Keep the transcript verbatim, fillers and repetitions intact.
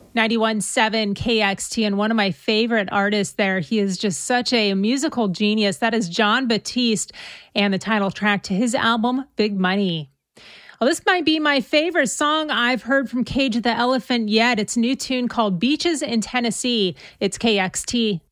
ninety-one point seven K X T, and one of my favorite artists there. He is just such a musical genius. That is Jon Batiste, and the title track to his album, Big Money. Well, this might be my favorite song I've heard from Cage the Elephant yet. It's a new tune called Beaches in Tennessee. It's K X T.